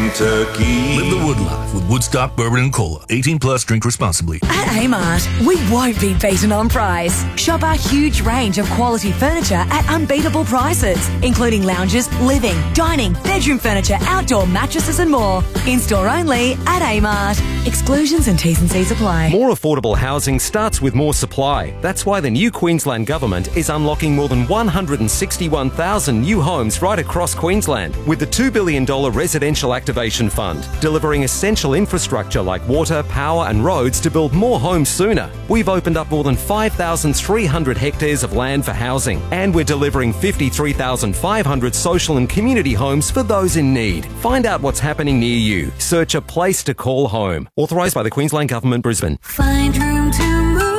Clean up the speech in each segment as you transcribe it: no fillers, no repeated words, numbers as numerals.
Kentucky. Live the Wood Life with Woodstock Bourbon and Cola. 18 plus, drink responsibly. At Amart, we won't be beaten on price. Shop our huge range of quality furniture at unbeatable prices, including lounges, living, dining, bedroom furniture, outdoor mattresses and more. In-store only at Amart. Exclusions and T's and C's apply. More affordable housing starts with more supply. That's why the new Queensland Government is unlocking more than 161,000 new homes right across Queensland with the $2 billion Residential Activation Fund, delivering essential infrastructure like water, power and roads to build more homes sooner. We've opened up more than 5,300 hectares of land for housing, and we're delivering 53,500 social and community homes for those in need. Find out what's happening near you. Search a place to call home. Authorised by the Queensland Government, Brisbane. Find room to move.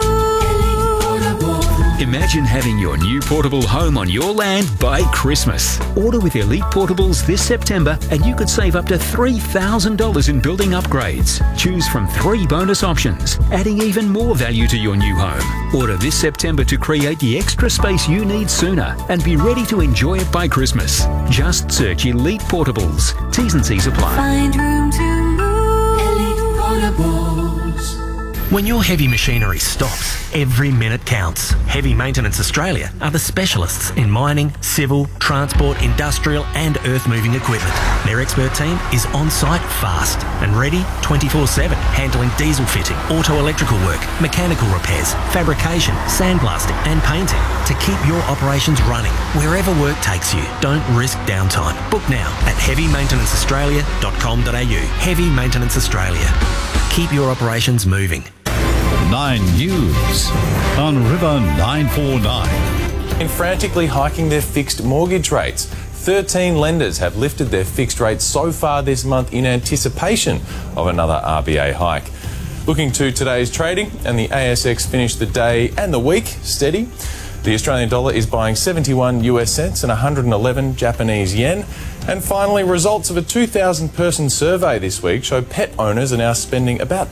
Imagine having your new portable home on your land by Christmas. Order with Elite Portables this September and you could save up to $3,000 in building upgrades. Choose from 3 bonus options, adding even more value to your new home. Order this September to create the extra space you need sooner and be ready to enjoy it by Christmas. Just search Elite Portables. T's and C's apply. Find room to move. Elite Portables. When your heavy machinery stops, every minute counts. Heavy Maintenance Australia are the specialists in mining, civil, transport, industrial and earth-moving equipment. Their expert team is on-site fast and ready 24/7, handling diesel fitting, auto-electrical work, mechanical repairs, fabrication, sandblasting and painting to keep your operations running wherever work takes you. Don't risk downtime. Book now at heavymaintenanceaustralia.com.au. Heavy Maintenance Australia. Keep your operations moving. 9 News on River 949. In frantically hiking their fixed mortgage rates. 13 lenders have lifted their fixed rates so far this month in anticipation of another RBA hike. Looking to today's trading, and the ASX finished the day and the week steady. The Australian dollar is buying 71 US cents and 111 Japanese yen. And finally, results of a 2,000-person survey this week show pet owners are now spending about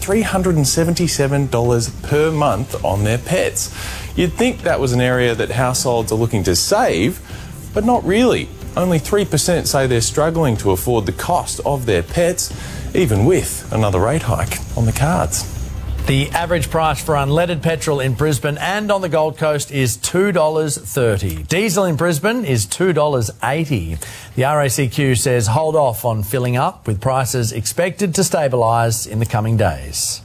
$377 per month on their pets. You'd think that was an area that households are looking to save, but not really. Only 3% say they're struggling to afford the cost of their pets, even with another rate hike on the cards. The average price for unleaded petrol in Brisbane and on the Gold Coast is $2.30. Diesel in Brisbane is $2.80. The RACQ says hold off on filling up, with prices expected to stabilise in the coming days.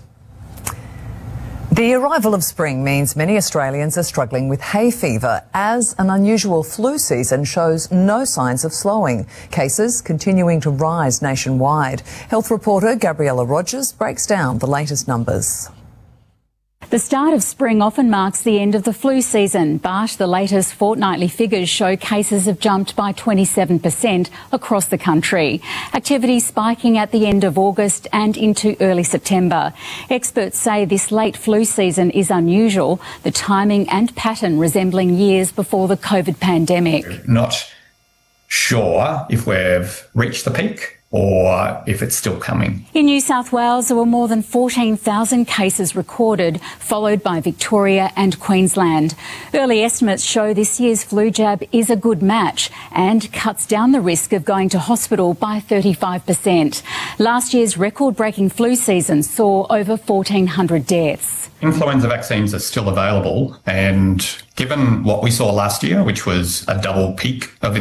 The arrival of spring means many Australians are struggling with hay fever as an unusual flu season shows no signs of slowing. Cases continuing to rise nationwide. Health reporter Gabriella Rogers breaks down the latest numbers. The start of spring often marks the end of the flu season, but the latest fortnightly figures show cases have jumped by 27% across the country. Activity spiking at the end of August and into early September. Experts say this late flu season is unusual, the timing and pattern resembling years before the COVID pandemic. Not sure if we've reached the peak or if it's still coming. In New South Wales, there were more than 14,000 cases recorded, followed by Victoria and Queensland. Early estimates show this year's flu jab is a good match and cuts down the risk of going to hospital by 35%. Last year's record-breaking flu season saw over 1,400 deaths. Influenza vaccines are still available, and given what we saw last year, which was a double peak of